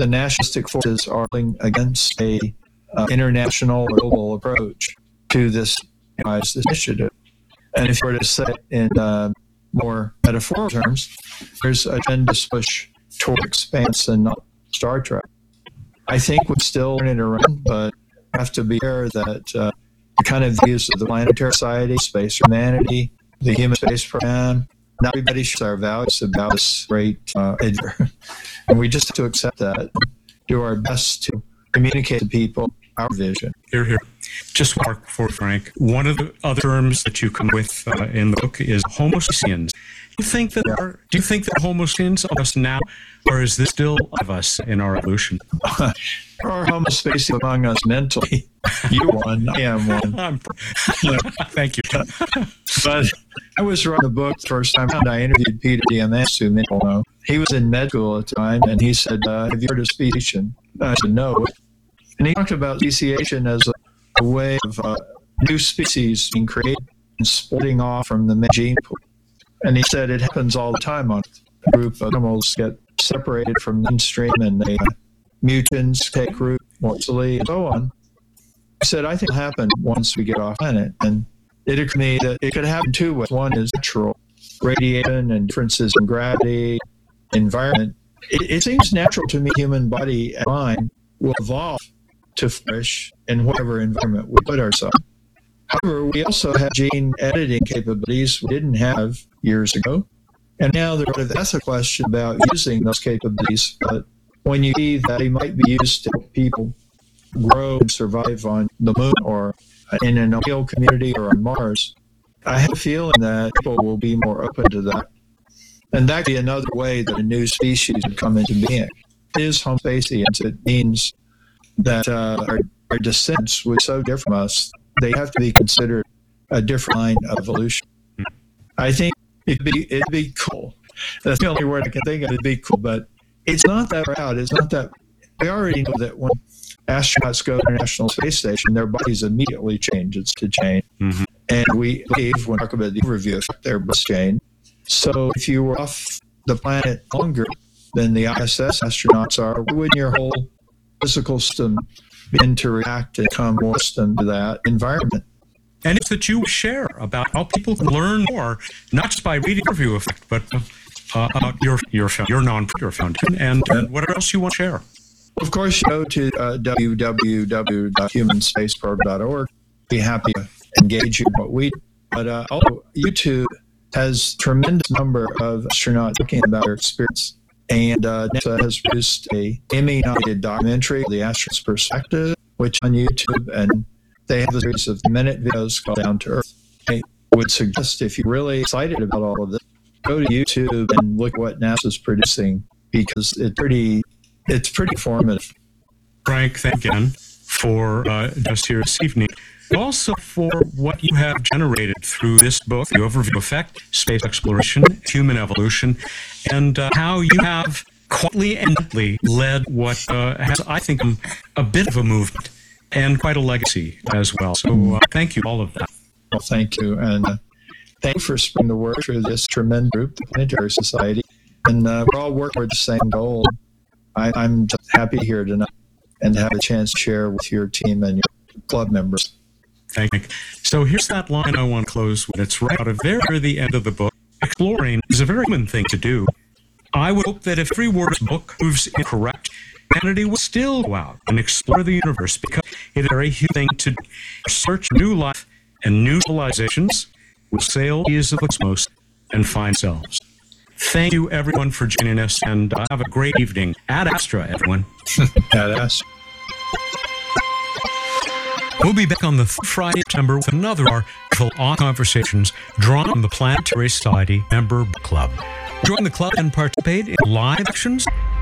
the nationalistic forces are against a international or global approach to this initiative. And if you were to say it in more metaphorical terms, there's a tremendous push toward expanse and not Star Trek. I think we're still turning it around, but we have to be aware that the kind of views of the Planetary Society, Space for Humanity, the Human Space Program, not everybody shares our values about this great adventure. And we just have to accept that, do our best to communicate to people our vision. Hear, hear. Just one mark for Frank. One of the other terms that you come with in the book is Homo sapiens. Do you think that Homo sapiens of us now, or is this still of us in our evolution? There are Homo sapiens among us mentally. You one, I am one. Thank you. But I was writing a book the first time I interviewed Peter Diamandis, who many people know. He was in med school at the time, and he said, have you heard of speciation? I said, no. And he talked about speciation as a way of new species being created and splitting off from the gene pool. And he said it happens all the time on a group of animals get separated from mainstream and they mutants take root more easily and so on. He said, I think it'll happen once we get off planet. And it occurred to me that it could happen two ways. One is natural radiation and differences in gravity, environment. It seems natural to me human body and mind will evolve to flourish in whatever environment we put ourselves. However, we also have gene editing capabilities we didn't have years ago. And now there's that's a question about using those capabilities. But when you see that they might be used to help people grow and survive on the moon or in an alien community or on Mars, I have a feeling that people will be more open to that. And that could be another way that a new species would come into being. It is Homo sapiens. It means that our descendants were so different from us, they have to be considered a different line of evolution. I think it'd be cool. That's the only word I can think of. It'd be cool, but it's not that proud. It's not that. We already know that when astronauts go to the International Space Station, their bodies immediately change. It's to change. Mm-hmm. And we believe, when we talk about the overview effect, their bodies change. So if you were off the planet longer than the ISS astronauts are, wouldn't your whole physical system begin to react and become more accustomed to that environment? And it's that you share about how people can learn more, not just by reading the Overview Effect, but about your foundation and whatever else you want to share. Of course, go to www.humanspaceprogram.org. Be happy to engage in what we do. But also, YouTube has a tremendous number of astronauts talking about their experience. And NASA has produced a Emmy-nominated documentary, The Astronaut's Perspective, which is on YouTube, and they have a series of minute videos called Down to Earth. I would suggest, if you're really excited about all of this, go to YouTube and look at what NASA's producing, because it's pretty informative. Frank, thank you again for just here this evening. Also for what you have generated through this book, The Overview Effect, Space Exploration, Human Evolution, and how you have quietly and gently led what has, I think, a bit of a movement and quite a legacy as well. So thank you, all of that. Well, thank you. And thank you for spreading the word through this tremendous group, the Planetary Society. And we're all working toward the same goal. I'm just happy here tonight and to have a chance to share with your team and your club members. Thank you. So here's that line I want to close with. It's right out of there near the end of the book. Exploring is a very human thing to do. I would hope that if every word of this book proves incorrect, humanity will still go out and explore the universe, because it is a very human thing to search new life and new civilizations, will sail seas of the cosmos and find themselves. Thank you, everyone, for joining us, and have a great evening. Ad Astra, everyone. Ad Astra. We'll be back on the Friday of September with another hour of conversations drawn from the Planetary Society Member Club. Join the club and participate in live actions